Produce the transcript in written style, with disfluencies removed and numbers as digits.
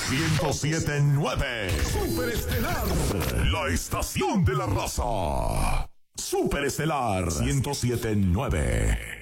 107.9 Superestelar, la estación de la raza. Superestelar 107.9.